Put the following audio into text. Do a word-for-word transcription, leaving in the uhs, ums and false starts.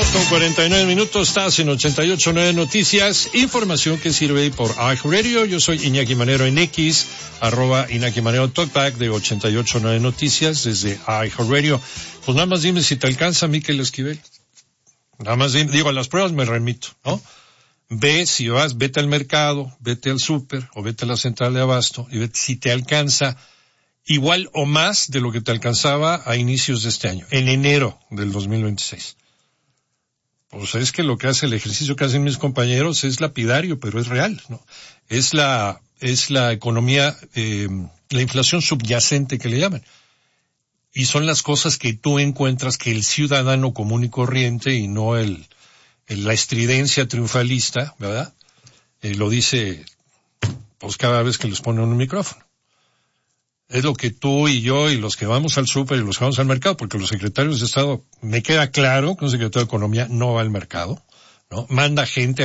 Con cuarenta y nueve minutos, estás en ochenta y ocho punto nueve Noticias, información que sirve por iHeartRadio. Yo soy Iñaki Manero en X, arroba Iñaki Manero Talkback de ochenta y ocho punto nueve Noticias desde iHeartRadio. Pues nada más dime si te alcanza, Miquel Esquivel. Nada más dime, digo, a las pruebas me remito, ¿no? Ve, si vas, vete al mercado, vete al súper o vete a la central de abasto y vete si te alcanza igual o más de lo que te alcanzaba a inicios de este año, en enero del dos mil veintiséis. Pues es que lo que hace el ejercicio que hacen mis compañeros es lapidario, pero es real, ¿no? Es la, es la economía, eh, la inflación subyacente que le llaman. Y son las cosas que tú encuentras que el ciudadano común y corriente y no el, el la estridencia triunfalista, ¿verdad? Eh, lo dice, pues cada vez que les ponen un micrófono. Es lo que tú y yo y los que vamos al súper y los que vamos al mercado, porque los secretarios de Estado, me queda claro que un secretario de Economía no va al mercado, ¿no? Manda gente